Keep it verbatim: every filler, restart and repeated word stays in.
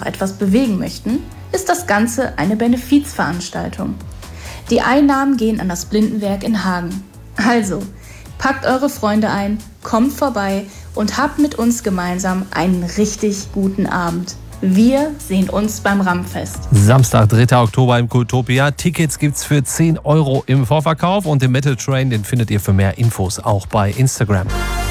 etwas bewegen möchten, ist das Ganze eine Benefizveranstaltung. Die Einnahmen gehen an das Blindenwerk in Hagen. Also, packt eure Freunde ein, kommt vorbei und habt mit uns gemeinsam einen richtig guten Abend. Wir sehen uns beim Rammfest. Samstag, dritter Oktober im Kultopia. Tickets gibt's für zehn Euro im Vorverkauf und den Metal Train, den findet ihr für mehr Infos auch bei Instagram.